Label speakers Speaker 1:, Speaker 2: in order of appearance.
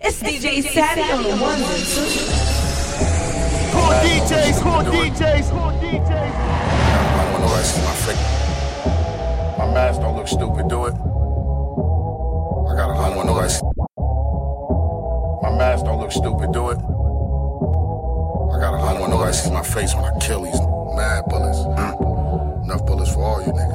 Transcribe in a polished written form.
Speaker 1: It's DJ Savvy on the ones and twos.
Speaker 2: Who DJs?
Speaker 3: I want to rest my face. My mask don't look stupid, do it. I want to rest. My mask don't look stupid, do it. I want to rest my face when I kill these mad bullets. Enough bullets for all you niggas.